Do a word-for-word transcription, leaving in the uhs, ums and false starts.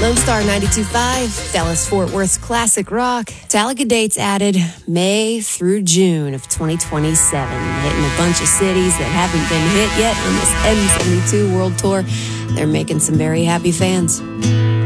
Lone Star ninety-two point five, Dallas-Fort Worth's classic rock. Metallica dates added May through June of twenty twenty-seven. Hitting a bunch of cities that haven't been hit yet on this M seventy-two World Tour. They're making some very happy fans.